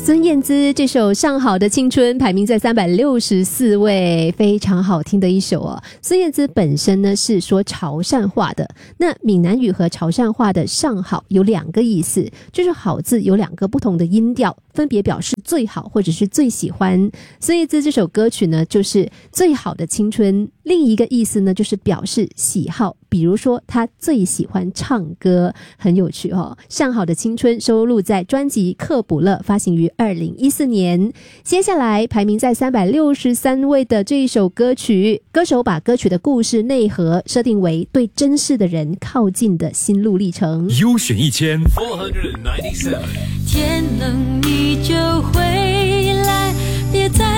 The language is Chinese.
孙燕姿这首《上好的青春》排名在364位，非常好听的一首哦。孙燕姿本身呢是说潮汕话的，那闽南语和潮汕话的上好有两个意思，就是好字有两个不同的音调，分别表示最好或者是最喜欢。孙燕姿这首歌曲呢就是最好的青春，另一个意思呢就是表示喜好，比如说她最喜欢唱歌，很有趣哦。上好的青春收录在专辑《克卜勒》，发行于2014年。接下来排名在363位的这一首歌曲，歌手把歌曲的故事内核设定为对真实的人靠近的心路历程。 优选1497， 天冷你就回来，别再